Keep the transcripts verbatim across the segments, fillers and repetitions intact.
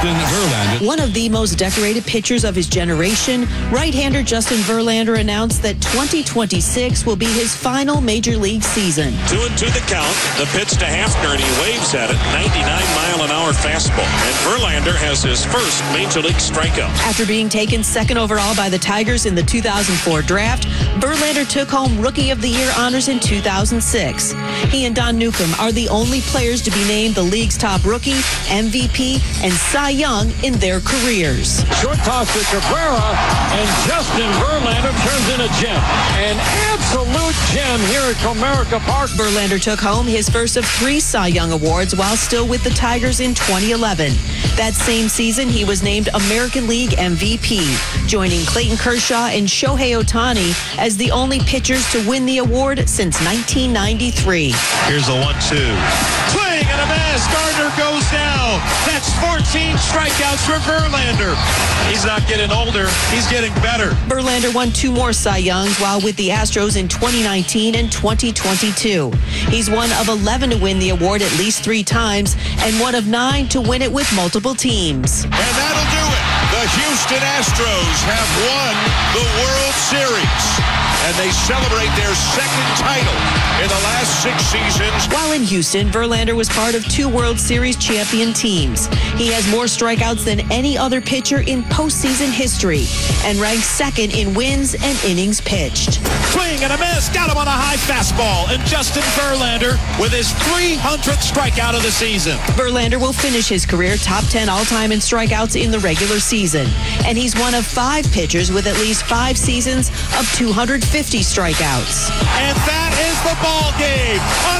Justin Verlander. One of the most decorated pitchers of his generation, right-hander Justin Verlander announced that twenty twenty-six will be his final Major League season. Two and two the count. The pitch to Hafner, and he waves at it. ninety-nine mile an hour fastball. And Verlander has his first Major League strikeout. After being taken second overall by the Tigers in the two thousand four draft, Verlander took home Rookie of the Year honors in two thousand six. He and Don Newcomb are the only players to be named the league's top rookie, M V P, and Cy Young in their careers. Short toss to Cabrera, and Justin Verlander turns in a gem. An absolute gem here at Comerica Park. Verlander took home his first of three Cy Young Awards while still with the Tigers in twenty eleven. That same season, he was named American League M V P, joining Clayton Kershaw and Shohei Ohtani as the only pitchers to win the award since nineteen ninety-three. Here's the one two. Swing and a miss. Gardner goes down. That's fourteen strikeouts for Verlander. He's not getting older. He's getting better. Verlander won two more Cy Youngs while with the Astros in twenty nineteen and twenty twenty-two. He's one of eleven to win the award at least three times and one of nine to win it with multiple teams. And that'll do it. The Houston Astros have won the World Series. And they celebrate their second title in the last six seasons. While in Houston, Verlander was part of two World Series champion teams. He has more strikeouts than any other pitcher in postseason history and ranks second in wins and innings pitched. Swing and a miss. Got him on a high fastball. And Justin Verlander with his three hundredth strikeout of the season. Verlander will finish his career top ten all-time in strikeouts in the regular season. And he's one of five pitchers with at least five seasons of two hundred fifty strikeouts. And that is the ball game. A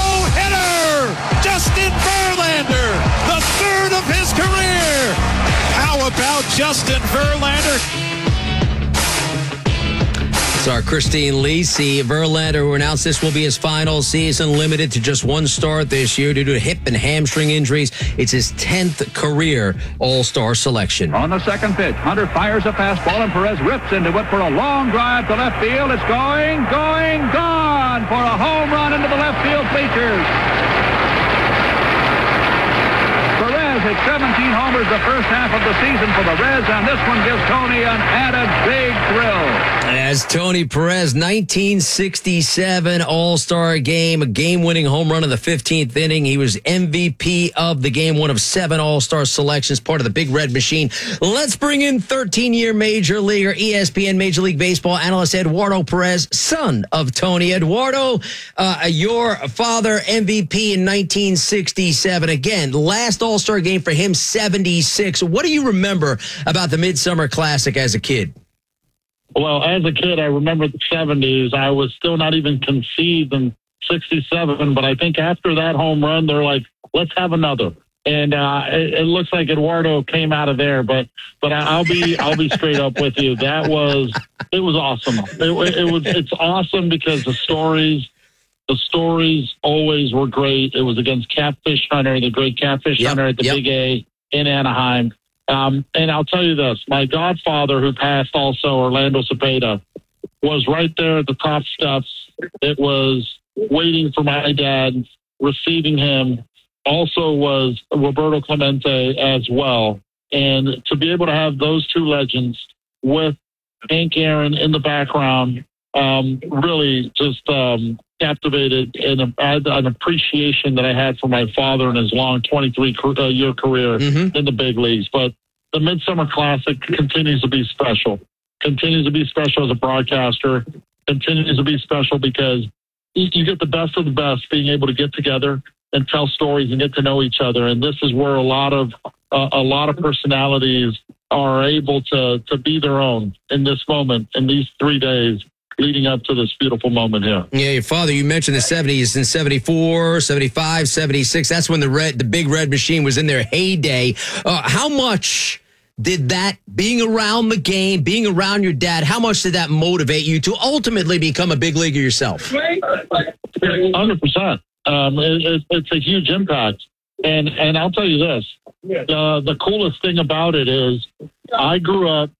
no-hitter. Justin Verlander, the third of his career. How about Justin Verlander? It's our Christine Lisi. Verlander, who announced this will be his final season, limited to just one start this year due to hip and hamstring injuries. It's his tenth career All-Star selection. On the second pitch, Hunter fires a fastball, and Perez rips into it for a long drive to left field. It's going, going, gone for a home run into the left field bleachers. Perez hit seventeen homers the first half of the season for the Reds, and this one gives Tony an added big thrill. As Tony Perez, nineteen sixty-seven All-Star game, a game-winning home run in the fifteenth inning. He was M V P of the game, one of seven All-Star selections, part of the Big Red Machine. Let's bring in thirteen-year Major Leaguer, E S P N Major League Baseball analyst Eduardo Perez, son of Tony. Eduardo, uh, your father, M V P in nineteen sixty-seven. Again, last All-Star game for him, seventy-six. What do you remember about the Midsummer Classic as a kid? Well, as a kid, I remember the seventies. I was still not even conceived in sixty-seven, but I think after that home run, they're like, let's have another. And uh, it, it looks like Eduardo came out of there, but but I'll be I'll be straight up with you. That was it was awesome. It, it was it's awesome because the stories the stories always were great. It was against Catfish Hunter, the great Catfish yep, Hunter at the yep. Big A in Anaheim. Um, and I'll tell you this, my godfather, who passed also, Orlando Cepeda, was right there at the top steps. It was waiting for my dad, receiving him. Also was Roberto Clemente as well. And to be able to have those two legends with Hank Aaron in the background, um, really just um, captivated and an appreciation that I had for my father and his long twenty-three year career mm-hmm. in the big leagues. But the Midsummer Classic continues to be special, continues to be special as a broadcaster, continues to be special because you get the best of the best being able to get together and tell stories and get to know each other. And this is where a lot of uh, a lot of personalities are able to to be their own in this moment, in these three days leading up to this beautiful moment here. Yeah, your father, you mentioned the seventies in seventy-four, seventy-five, seventy-six. That's when the red, the Big Red Machine was in their heyday. Uh, how much did that, being around the game, being around your dad, how much did that motivate you to ultimately become a big leaguer yourself? one hundred percent. Um, it, it, it's a huge impact. And and I'll tell you this, uh, the coolest thing about it is I grew up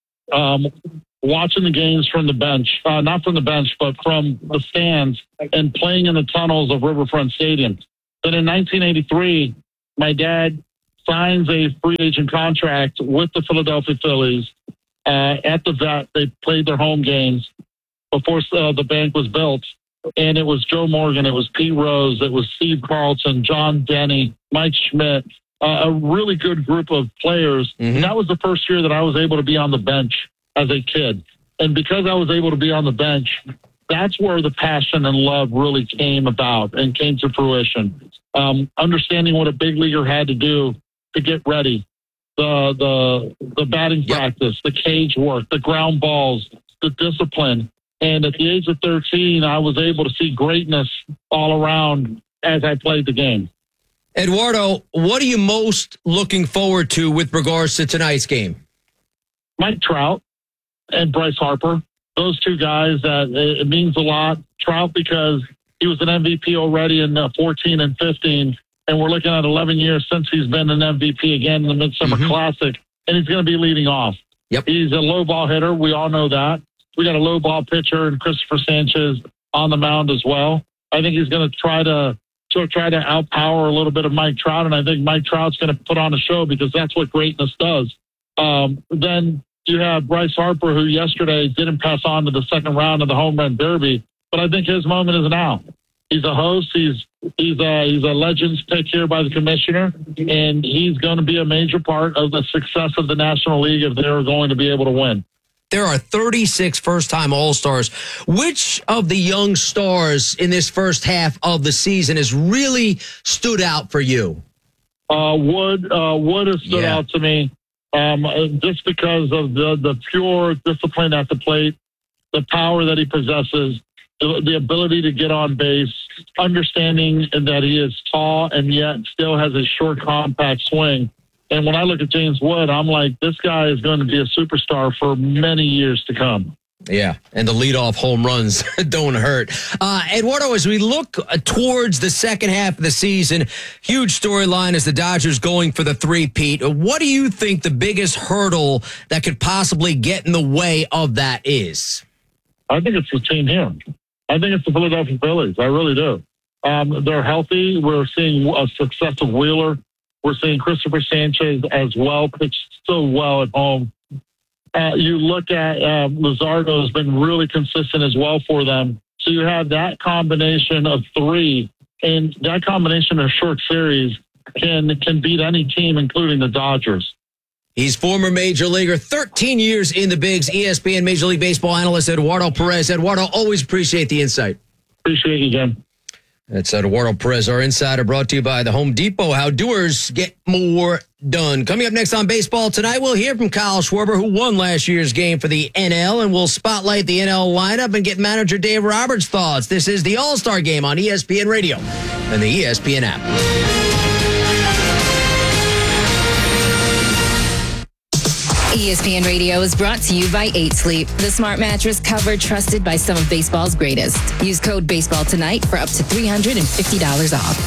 um, watching the games from the bench, uh, not from the bench, but from the stands and playing in the tunnels of Riverfront Stadium. Then in nineteen eighty-three, my dad signs a free agent contract with the Philadelphia Phillies uh, at the vet. They played their home games before uh, the bank was built. And it was Joe Morgan, it was Pete Rose, it was Steve Carlson, John Denny, Mike Schmidt, uh, a really good group of players. Mm-hmm. And that was the first year that I was able to be on the bench as a kid. And because I was able to be on the bench, that's where the passion and love really came about and came to fruition. Um, understanding what a big leaguer had to do to get ready, the the the batting yep. practice, the cage work, the ground balls, the discipline. And at the age of thirteen, I was able to see greatness all around as I played the game. Eduardo, what are you most looking forward to with regards to tonight's game? Mike Trout and Bryce Harper. Those two guys, that uh, it means a lot. Trout because he was an M V P already in uh, fourteen and fifteen, and we're looking at eleven years since he's been an M V P again in the Midsummer mm-hmm. Classic, and he's going to be leading off. Yep. He's a low ball hitter. We all know that. We got a low ball pitcher and Christopher Sanchez on the mound as well. I think he's going to try to to try to outpower a little bit of Mike Trout, and I think Mike Trout's going to put on a show because that's what greatness does. Um, then you have Bryce Harper, who yesterday didn't pass on to the second round of the Home Run Derby, but I think his moment is now. He's a host. He's he's a, he's a Legends pick here by the commissioner, and he's going to be a major part of the success of the National League if they're going to be able to win. There are thirty-six first-time All-Stars. Which of the young stars in this first half of the season has really stood out for you? Uh, Wood, uh, Wood has stood yeah. out to me um, just because of the, the pure discipline at the plate, the power that he possesses, the, the ability to get on base, understanding that he is tall and yet still has a short, compact swing. And when I look at James Wood, I'm like, this guy is going to be a superstar for many years to come. Yeah, and the leadoff home runs don't hurt. Uh, Eduardo, as we look towards the second half of the season, huge storyline is the Dodgers going for the three-peat. What do you think the biggest hurdle that could possibly get in the way of that is? I think it's the team here. I think it's the Philadelphia Phillies. I really do. Um, they're healthy. We're seeing a success of Wheeler. We're seeing Christopher Sanchez as well, pitched so well at home. Uh, you look at uh, Luzardo has been really consistent as well for them. So you have that combination of three, and that combination of short series can can beat any team, including the Dodgers. He's former Major Leaguer, thirteen years in the bigs, E S P N Major League Baseball analyst Eduardo Perez. Eduardo, always appreciate the insight. Appreciate you, Jim. That's Eduardo Perez, our insider, brought to you by the Home Depot. How doers get more done. Coming up next on Baseball Tonight, we'll hear from Kyle Schwarber, who won last year's game for the N L, and we'll spotlight the N L lineup and get manager Dave Roberts' thoughts. This is the All-Star Game on E S P N Radio and the E S P N app. E S P N Radio is brought to you by eight Sleep, the smart mattress cover trusted by some of baseball's greatest. Use code BASEBALL tonight for up to three hundred fifty dollars off.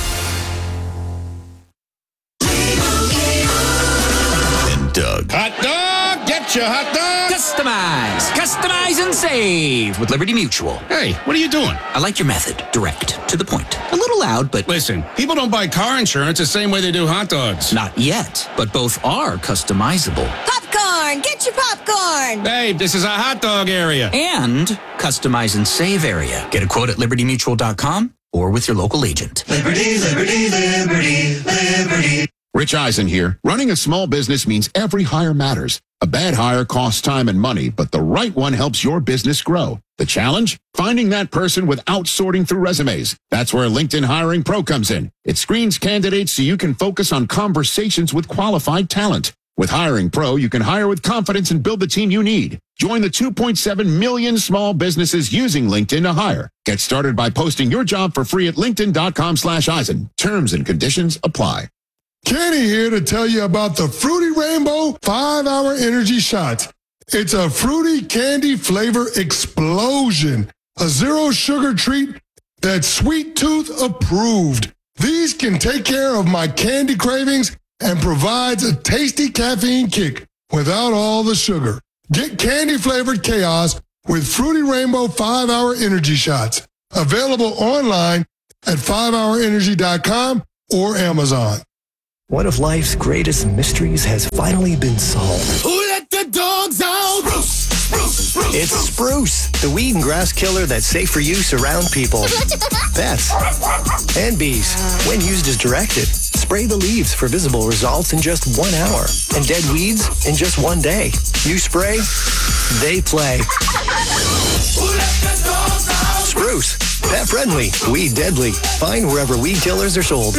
And Doug. Hot dog, get your hot dog. Customize, customize and save with Liberty Mutual. Hey, what are you doing? I like your method. Direct, to the point. A little loud, but... Listen, people don't buy car insurance the same way they do hot dogs. Not yet, but both are customizable. Popcorn! Get your popcorn! Hey, this is a hot dog area. And customize and save area. Get a quote at liberty mutual dot com or with your local agent. Liberty, liberty, liberty, liberty. Rich Eisen here. Running a small business means every hire matters. A bad hire costs time and money, but the right one helps your business grow. The challenge? Finding that person without sorting through resumes. That's where LinkedIn Hiring Pro comes in. It screens candidates so you can focus on conversations with qualified talent. With Hiring Pro, you can hire with confidence and build the team you need. Join the two point seven million small businesses using LinkedIn to hire. Get started by posting your job for free at linkedin.com slash Eisen. Terms and conditions apply. Kenny here to tell you about the Fruity Rainbow five hour Energy Shots. It's a fruity candy flavor explosion. A zero sugar treat that's Sweet Tooth approved. These can take care of my candy cravings and provides a tasty caffeine kick without all the sugar. Get candy-flavored chaos with Fruity Rainbow five hour Energy Shots. Available online at five hour energy dot com or Amazon. One of life's greatest mysteries has finally been solved. Who let the dogs out? Spruce, spruce, spruce. It's Spruce, the weed and grass killer that's safe for use around people, pets, and bees. When used as directed, spray the leaves for visible results in just one hour and dead weeds in just one day. You spray, they play. Who let the dogs out? Spruce, pet friendly, weed deadly. Find wherever weed killers are sold.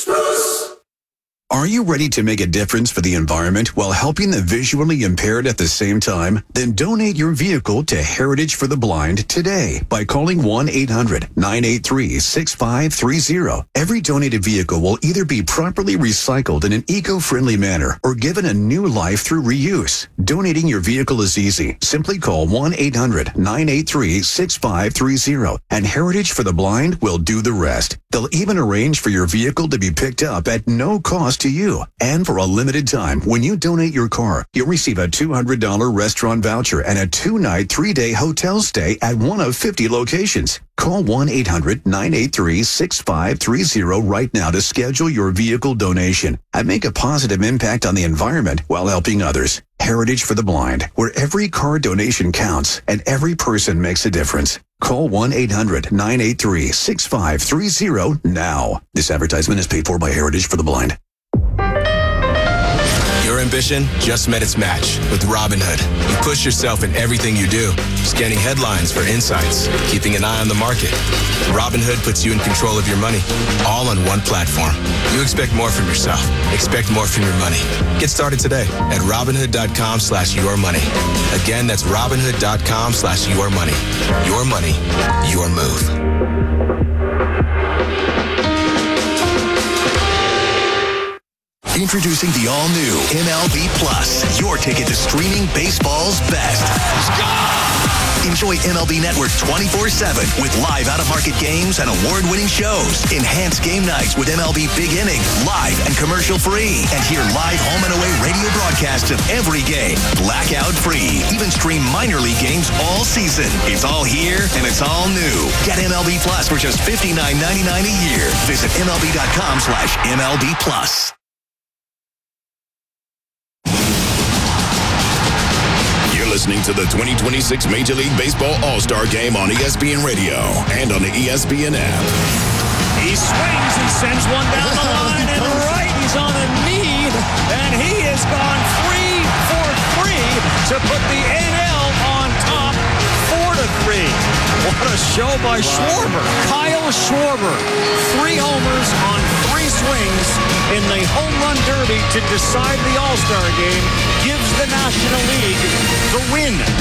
Are you ready to make a difference for the environment while helping the visually impaired at the same time? Then donate your vehicle to Heritage for the Blind today by calling one eight hundred nine eight three six five three zero. Every donated vehicle will either be properly recycled in an eco-friendly manner or given a new life through reuse. Donating your vehicle is easy. Simply call one eight hundred nine eight three six five three zero and Heritage for the Blind will do the rest. They'll even arrange for your vehicle to be picked up at no cost to you. And for a limited time, when you donate your car, you'll receive a two hundred dollars restaurant voucher and a two-night, three-day hotel stay at one of fifty locations. Call one eight hundred nine eight three six five three zero right now to schedule your vehicle donation and make a positive impact on the environment while helping others. Heritage for the Blind, where every car donation counts and every person makes a difference. Call one eight hundred nine eight three six five three zero now. This advertisement is paid for by Heritage for the Blind. Your ambition just met its match with Robinhood. You push yourself in everything you do, scanning headlines for insights, keeping an eye on the market. Robinhood puts you in control of your money, all on one platform. You expect more from yourself. Expect more from your money. Get started today at Robinhood.com slash your money. Again, that's Robinhood.com slash your money. Your money, your move. Introducing the all-new M L B Plus, your ticket to streaming baseball's best. Enjoy M L B Network twenty-four seven with live out-of-market games and award-winning shows. Enhance game nights with M L B Big Inning, live and commercial-free. And hear live home and away radio broadcasts of every game, blackout-free. Even stream minor league games all season. It's all here and it's all new. Get M L B Plus for just fifty-nine ninety-nine a year. Visit MLB.com slash MLB Plus. Listening to the twenty twenty-six Major League Baseball All-Star Game on E S P N Radio and on the E S P N app. He swings and sends one down the line and right. He's on a knee, and he has gone three for three to put the N L on top, four to three. What a show by Schwarber. Kyle Schwarber, three homers on three swings in the home run derby to decide the All-Star Game, gives the National League the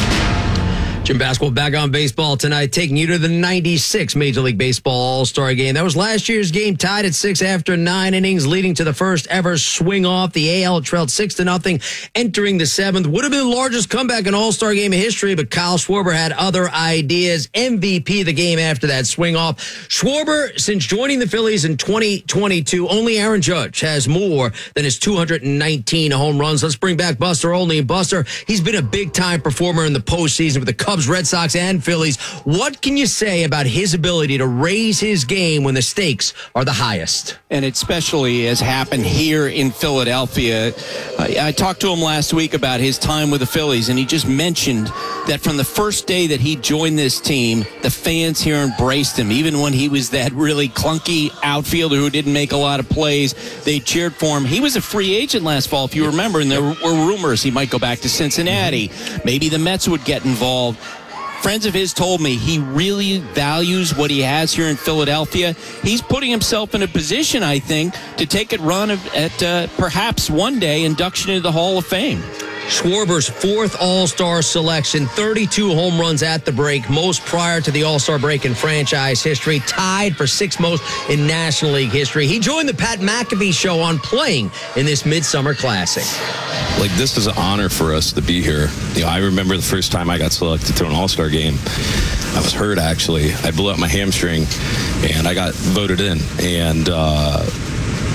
win. Jim Basketball back on baseball tonight, taking you to the ninety-six Major League Baseball All-Star Game. That was last year's game, tied at six after nine innings, leading to the first ever swing off. The A L trailed six to nothing, entering the seventh. Would have been the largest comeback in All-Star Game in history, but Kyle Schwarber had other ideas. M V P the game after that swing off. Schwarber, since joining the Phillies in twenty twenty-two, only Aaron Judge has more than his two hundred nineteen home runs. Let's bring back Buster Olney. Buster, he's been a big-time performer in the postseason with the Cubs, Red Sox, and Phillies. What can you say about his ability to raise his game when the stakes are the highest? And it especially has happened here in Philadelphia. I, I talked to him last week about his time with the Phillies, and he just mentioned that from the first day that he joined this team, the fans here embraced him. Even when he was that really clunky outfielder who didn't make a lot of plays, they cheered for him. He was a free agent last fall, if you remember, and there were rumors he might go back to Cincinnati. Maybe the Mets would get involved. Friends of his told me he really values what he has here in Philadelphia. He's putting himself in a position, I think, to take a run of, at uh, perhaps one day induction into the Hall of Fame. Schwarber's fourth All-Star selection, thirty-two home runs at the break, most prior to the All-Star break in franchise history, tied for sixth most in National League history. He joined the Pat McAfee show on Playing in this Midsummer Classic. Like, this is an honor for us to be here. You know, I remember the first time I got selected to an All-Star game. I was hurt, actually. I blew up my hamstring, and I got voted in. And, uh,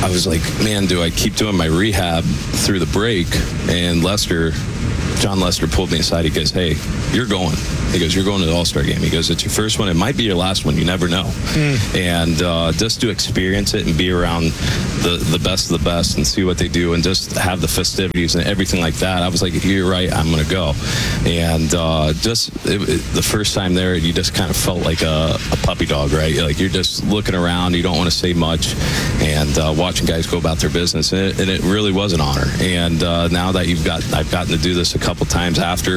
I was like, man, do I keep doing my rehab through the break? And Lester, John Lester pulled me aside. He goes, hey, you're going. He goes, you're going to the All-Star game. He goes, it's your first one. It might be your last one. You never know. Mm. And uh, just to experience it and be around the, the best of the best and see what they do and just have the festivities and everything like that. I was like, you're right. I'm going to go. And uh, just it, it, the first time there, you just kind of felt like a, a puppy dog, right? Like you're just looking around. You don't want to say much. And uh, watching guys go about their business. And it, and it really was an honor. And uh, now that you've got, I've gotten to do this a couple times after,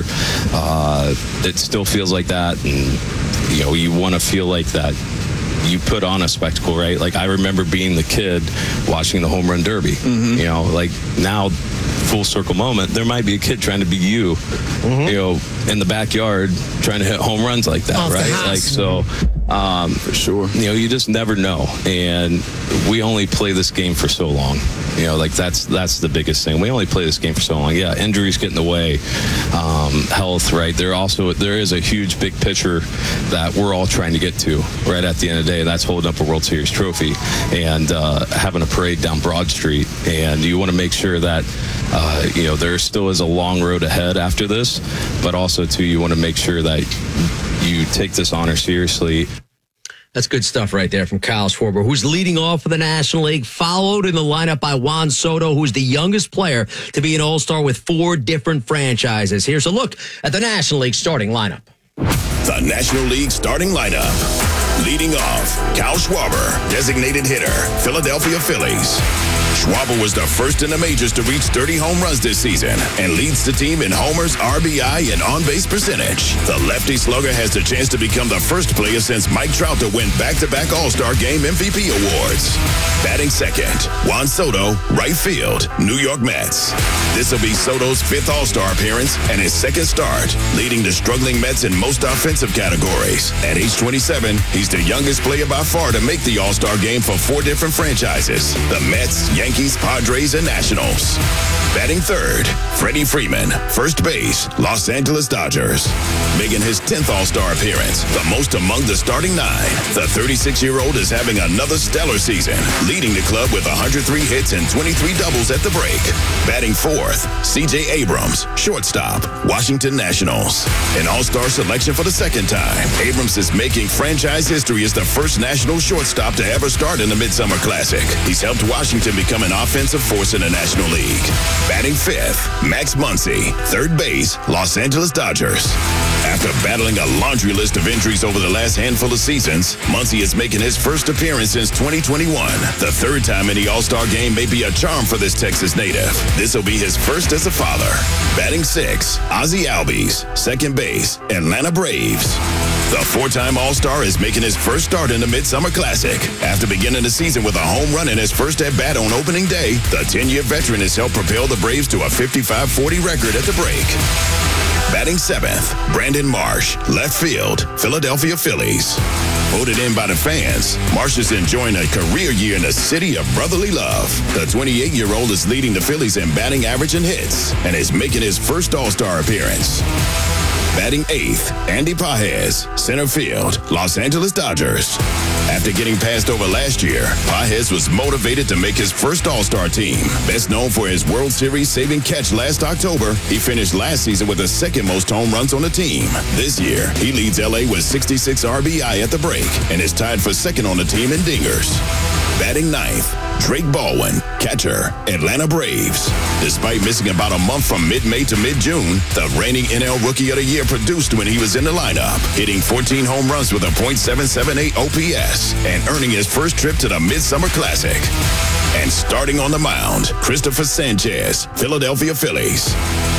uh, it still feels like that. And, you know, you want to feel like that you put on a spectacle, right? Like I remember being the kid watching the home run derby. Mm-hmm. You know, like now, full circle moment, there might be a kid trying to be you, mm-hmm. you know, in the backyard trying to hit home runs like that, Off right? Like so. Um, for sure. You know, you just never know. And we only play this game for so long. You know, like that's that's the biggest thing. We only play this game for so long. Yeah, injuries get in the way, um, health, right? There also there is a huge big picture that we're all trying to get to right at the end of the day. That's holding up a World Series trophy and uh, having a parade down Broad Street. And you want to make sure that uh, you know there still is a long road ahead after this, but also too you want to make sure that you take this honor seriously. That's good stuff right there from Kyle Schwarber, who's leading off for the National League, followed in the lineup by Juan Soto, who's the youngest player to be an All-Star with four different franchises. Here's a look at the National League starting lineup. The National League starting lineup. Leading off, Kyle Schwarber, designated hitter, Philadelphia Phillies. Schwarber was the first in the majors to reach thirty home runs this season and leads the team in homers, R B I, and on-base percentage. The lefty slugger has the chance to become the first player since Mike Trout to win back-to-back All-Star Game M V P awards. Batting second, Juan Soto, right field, New York Mets. This will be Soto's fifth All-Star appearance and his second start, leading the struggling Mets in most offensive categories. At age twenty-seven, he's the youngest player by far to make the All-Star Game for four different franchises: the Mets, Yankees, Padres, and Nationals. Batting third, Freddie Freeman, first base, Los Angeles Dodgers. Making his tenth All-Star appearance, the most among the starting nine. The thirty-six-year-old is having another stellar season, leading the club with one hundred three hits and twenty-three doubles at the break. Batting fourth, C J Abrams, shortstop, Washington Nationals. An All-Star selection for the second time. Abrams is making franchise history as the first national shortstop to ever start in the Midsummer Classic. He's helped Washington become an offensive force in the National League. Batting fifth, Max Muncy, third base, Los Angeles Dodgers. After battling a laundry list of injuries over the last handful of seasons, Muncy is making his first appearance since twenty twenty-one. The third time in the All-Star game may be a charm for this Texas native. This will be his first as a father. Batting six, Ozzie Albies, second base, Atlanta Braves. The four-time All-Star is making his first start in the Midsummer Classic. After beginning the season with a home run in his first at-bat on opening day, the ten-year veteran has helped propel the Braves to a fifty-five forty record at the break. Batting seventh, Brandon Marsh, left field, Philadelphia Phillies. Voted in by the fans, Marsh is enjoying a career year in the city of brotherly love. The twenty-eight-year-old is leading the Phillies in batting average and hits and is making his first All-Star appearance. Batting eighth, Andy Pages, center field, Los Angeles Dodgers. After getting passed over last year, Pages was motivated to make his first All-Star team. Best known for his World Series saving catch last October, he finished last season with the second most home runs on the team. This year, he leads L A with sixty-six R B I at the break and is tied for second on the team in dingers. Batting ninth, Drake Baldwin, catcher, Atlanta Braves. Despite missing about a month from mid-May to mid-June, the reigning N L Rookie of the Year produced when he was in the lineup, hitting fourteen home runs with a point seven seven eight O P S and earning his first trip to the Midsummer Classic. And starting on the mound, Christopher Sanchez, Philadelphia Phillies.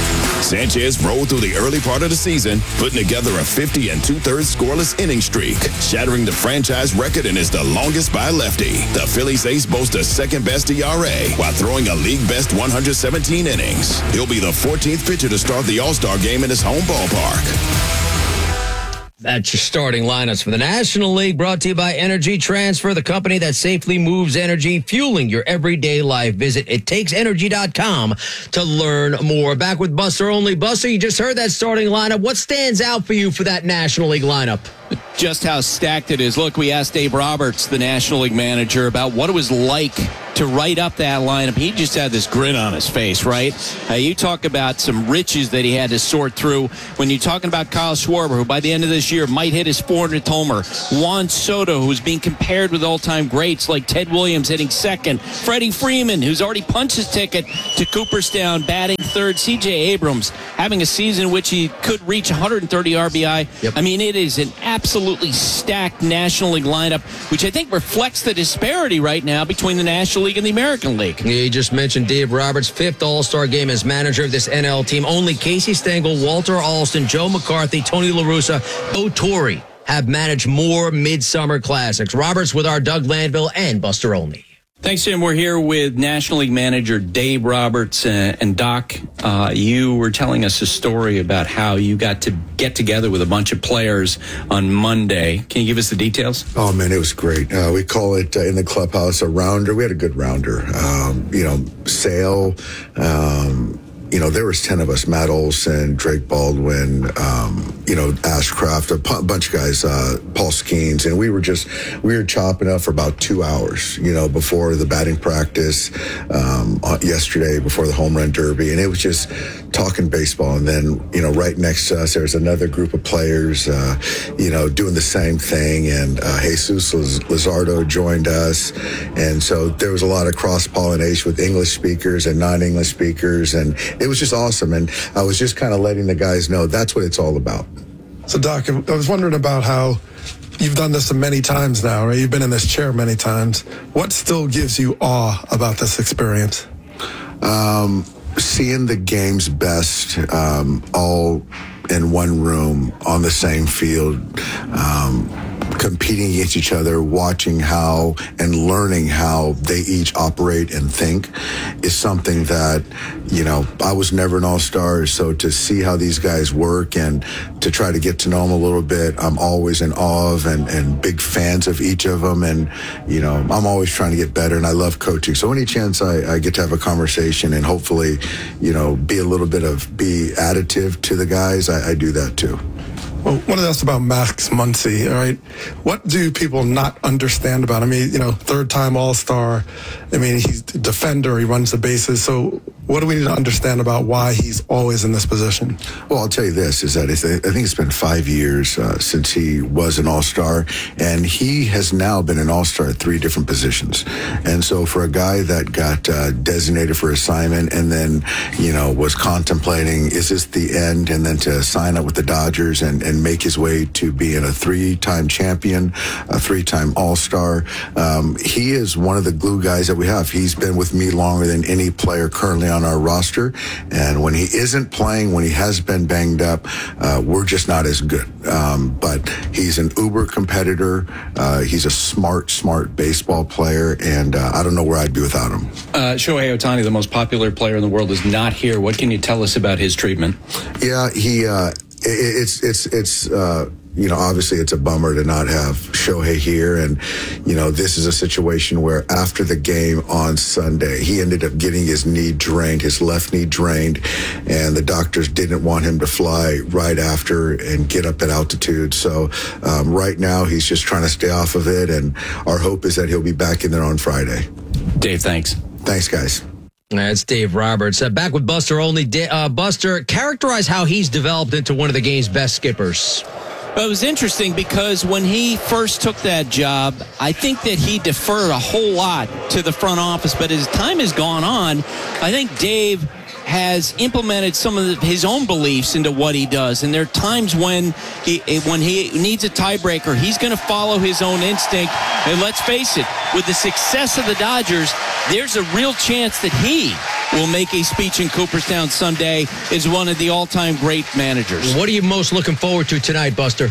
Sanchez rolled through the early part of the season, putting together a fifty and two-thirds scoreless inning streak, shattering the franchise record and is the longest by a lefty. The Phillies ace boasts a second-best E R A while throwing a league-best one hundred seventeen innings. He'll be the fourteenth pitcher to start the All-Star game in his home ballpark. That's your starting lineups for the National League, brought to you by Energy Transfer, the company that safely moves energy, fueling your everyday life. Visit it takes energy dot com to learn more. Back with Buster Olney. Buster, you just heard that starting lineup. What stands out for you for that National League lineup? Just how stacked it is. Look, we asked Dave Roberts, the National League manager, about what it was like to write up that lineup. He just had this grin on his face, right? Uh, you talk about some riches that he had to sort through. When you're talking about Kyle Schwarber, who by the end of this year might hit his four hundredth homer, Juan Soto, who's being compared with all-time greats like Ted Williams hitting second, Freddie Freeman, who's already punched his ticket to Cooperstown, batting third, C J Abrams having a season in which he could reach one hundred thirty R B I. Yep. I mean, it is an absolutely stacked National League lineup, which I think reflects the disparity right now between the National League and the American League. Yeah, you just mentioned Dave Roberts' fifth All-Star game as manager of this N L team. Only Casey Stengel, Walter Alston, Joe McCarthy, Tony La Russa, Bo Torre have managed more Midsummer Classics. Roberts with our Doug Landville and Buster Olney. Thanks, Jim. We're here with National League manager Dave Roberts. Uh, and, Doc, uh, you were telling us a story about how you got to get together with a bunch of players on Monday. Can you give us the details? Oh, man, it was great. Uh, we call it uh, in the clubhouse a rounder. We had a good rounder. Um, you know, Sale, um, you know, there was ten of us, Matt Olson, Drake Baldwin, um, you know, Ashcraft, a p- bunch of guys, uh, Paul Skeens, and we were just, we were chopping up for about two hours, you know, before the batting practice, um, yesterday, before the home run derby, and it was just talking baseball. And then, you know, right next to us, there's another group of players, uh, you know, doing the same thing, and uh, Jesus Luzardo joined us, and so there was a lot of cross-pollination with English speakers and non-English speakers, and it was just awesome. And I was just kind of letting the guys know that's what it's all about. So, Doc, I was wondering about how you've done this many times now, right? You've been in this chair many times. What still gives you awe about this experience? Um, seeing the game's best um, all in one room on the same field, um, competing against each other, watching how and learning how they each operate and think is something that, you know, I was never an all-star, so to see how these guys work and to try to get to know them a little bit, I'm always in awe of and, and big fans of each of them, and, you know, I'm always trying to get better, and I love coaching. So any chance I, I get to have a conversation and hopefully, you know, be a little bit of, be additive to the guys, I, I do that too. Well, what else about Max Muncy, all right? What do people not understand about him? I mean, you know, third-time All-Star. I mean, he's a defender. He runs the bases. So what do we need to understand about why he's always in this position? Well, I'll tell you this, is that it's, I think it's been five years uh, since he was an All-Star, and he has now been an All-Star at three different positions. And so for a guy that got uh, designated for assignment and then, you know, was contemplating, is this the end, and then to sign up with the Dodgers and, and make his way to being a three-time champion, a three-time All-Star. Um, he is one of the glue guys that we have. He's been with me longer than any player currently on our roster. And when he isn't playing, when he has been banged up, uh, we're just not as good. Um, but he's an uber competitor. Uh, he's a smart, smart baseball player. And uh, I don't know where I'd be without him. Uh, Shohei Ohtani, the most popular player in the world, is not here. What can you tell us about his treatment? Yeah, he... Uh, It's, it's, it's, uh, you know, obviously it's a bummer to not have Shohei here. And, you know, this is a situation where after the game on Sunday, he ended up getting his knee drained, his left knee drained, and the doctors didn't want him to fly right after and get up at altitude. So um, right now he's just trying to stay off of it. And our hope is that he'll be back in there on Friday. Dave, thanks. Thanks, guys. That's Dave Roberts. Uh, back with Buster Olney. Uh, Buster, characterize how he's developed into one of the game's best skippers. Well, it was interesting because when he first took that job, I think that he deferred a whole lot to the front office. But as time has gone on, I think Dave has implemented some of his own beliefs into what he does. And there are times when he when he needs a tiebreaker, he's going to follow his own instinct. And let's face it, with the success of the Dodgers, there's a real chance that he will make a speech in Cooperstown someday as one of the all-time great managers. What are you most looking forward to tonight, Buster?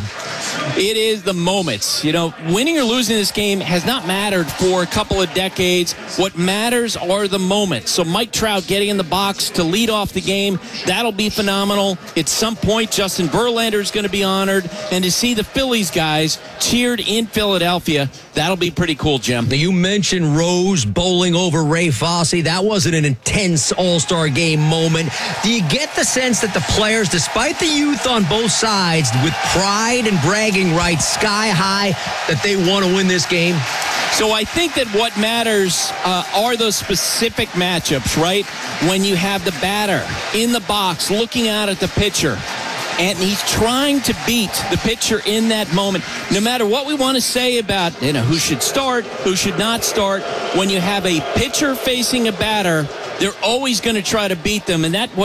It is the moments. You know, winning or losing this game has not mattered for a couple of decades. What matters are the moments. So Mike Trout getting in the box to lead off the game. That'll be phenomenal. At some point, Justin Verlander is going to be honored. And to see the Phillies guys cheered in Philadelphia, that'll be pretty cool, Jim. You mentioned Rose bowling over Ray Fosse. That wasn't an intense All-Star game moment. Do you get the sense that the players, despite the youth on both sides, with pride and bragging rights sky high, that they want to win this game? So I think that what matters uh, are those specific matchups, right? When you have the batter in the box looking out at the pitcher, and he's trying to beat the pitcher in that moment. No matter what we want to say about, you know, who should start, who should not start, when you have a pitcher facing a batter, they're always going to try to beat them, and that